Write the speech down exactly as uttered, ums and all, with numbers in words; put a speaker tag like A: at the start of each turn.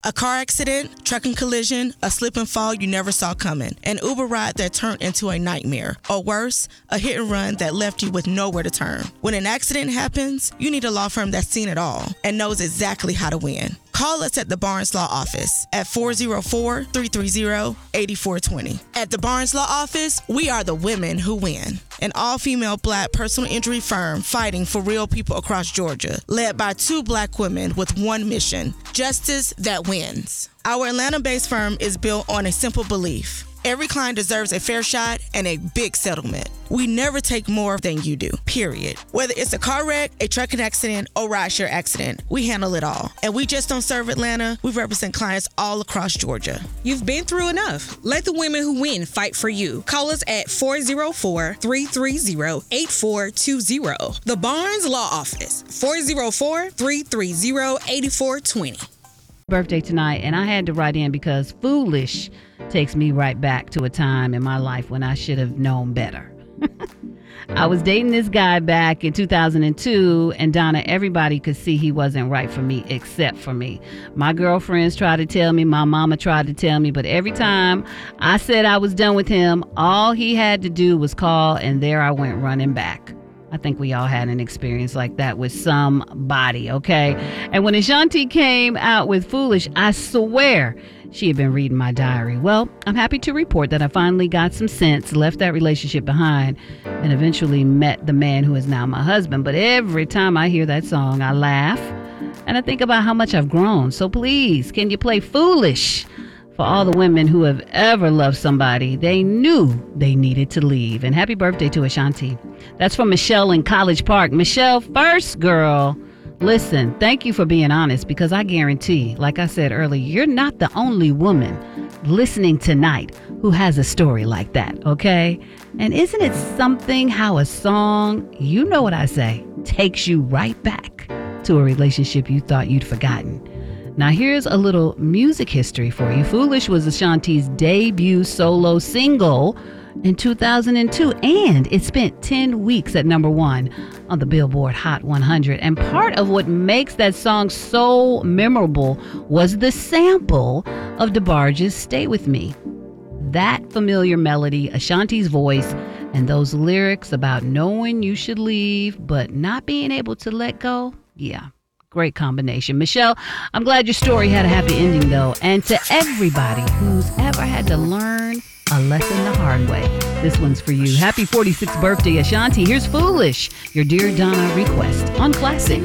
A: A car accident, trucking collision, a slip and fall you never saw coming, an Uber ride that turned into a nightmare, or worse, a hit and run that left you with nowhere to turn. When an accident happens, you need a law firm that's seen it all and knows exactly how to win. Call us at the Barnes Law Office at four oh four, three three zero, eight four two zero. At the Barnes Law Office, we are the women who win. An all-female black personal injury firm fighting for real people across Georgia, led by two black women with one mission, justice that wins. Our Atlanta-based firm is built on a simple belief. Every client deserves a fair shot and a big settlement. We never take more than you do, period. Whether it's a car wreck, a trucking accident, or rideshare accident, we handle it all. And we just don't serve Atlanta, we represent clients all across Georgia.
B: You've been through enough. Let the women who win fight for you. Call us at four oh four, three three zero, eight four two zero. The Barnes Law Office, four oh four, three three zero, eight four two zero.
C: Birthday tonight, and I had to write in because Foolish takes me right back to a time in my life when I should have known better. I was dating this guy back in two thousand two, and Donna, everybody could see he wasn't right for me except for me. My girlfriends tried to tell me, my mama tried to tell me, but every time I said I was done with him, all he had to do was call, and there I went running back. I think we all had an experience like that with somebody, okay? And when Ashanti came out with Foolish, I swear she had been reading my diary. Well, I'm happy to report that I finally got some sense, left that relationship behind, and eventually met the man who is now my husband. But every time I hear that song, I laugh, and I think about how much I've grown. So please, can you play Foolish? For all the women who have ever loved somebody, they knew they needed to leave. And happy birthday to Ashanti. That's from Michelle in College Park. Michelle, first, girl, listen, thank you for being honest, because I guarantee, like I said earlier, you're not the only woman listening tonight who has a story like that, okay? And isn't it something how a song, you know what I say, takes you right back to a relationship you thought you'd forgotten? Now, here's a little music history for you. Foolish was Ashanti's debut solo single in two thousand two, and it spent ten weeks at number one on the Billboard Hot one hundred. And part of what makes that song so memorable was the sample of DeBarge's Stay With Me. That familiar melody, Ashanti's voice, and those lyrics about knowing you should leave but not being able to let go, yeah. Great combination. Michelle, I'm glad your story had a happy ending, though. And to everybody who's ever had to learn a lesson the hard way, this one's for you. Happy forty-sixth birthday, Ashanti. Here's Foolish, your Dear Donna request on Classic.